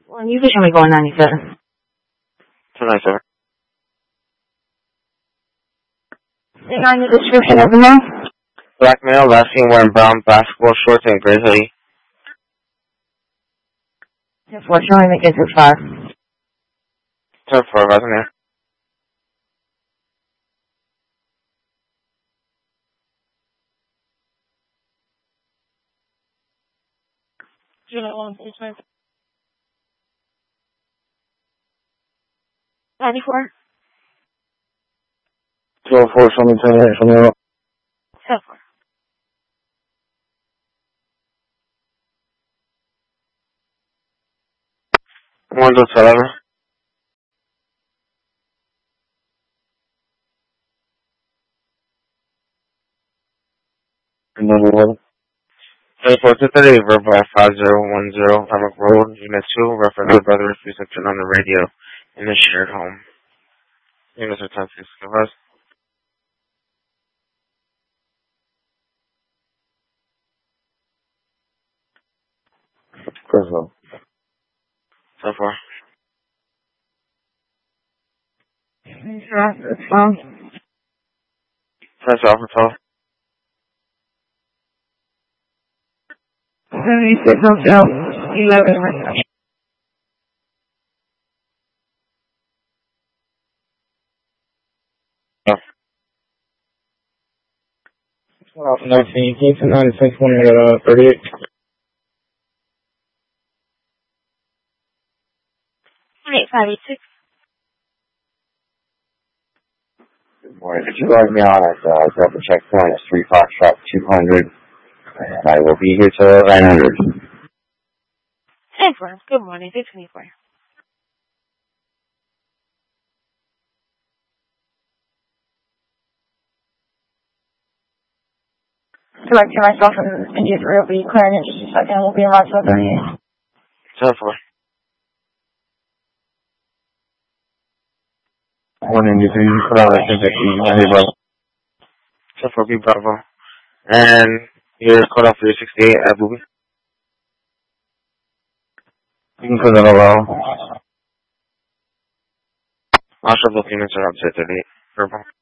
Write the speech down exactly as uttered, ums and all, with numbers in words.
Well, you can show me going ninety-seven. two ninety-seven. Nine, the description of the man? Black male, last seen wearing brown basketball shorts and gray hoodie. ten four, showing me gets five. ten four, resume. July one, page five. ninety-four? two oh four, show me twenty-eight, show me up. ten four. one to eleven. Number one. twenty-four to thirty, verify five zero one zero, Hammock Road, Unit two, reference to Brothers reception on the radio in the shared home. Units are ten six, give us. Crystal. ten four. It's fine. Press Alpha twelve. seventy-six, hotel, eleven, right. Well, nineteen, Keith, ninety-six, one, uh, thirty-eight. eight five eight six. Boy, did you log me on at uh, Delta Checkpoint? It's three Foxtrot two hundred, and I will be here till nine hundred. ten four, good morning, six twenty-four. Select to myself and India three will be clearing in just a second. We'll be around seven thirty-eight. ten four. Morning, you can put out a ticket. Hey, bravo. ten four, B Bravo. And you're cut off for your sixty-eight at Booby. You can put that allow. I'll show the units around ten thirty-eight. Purple.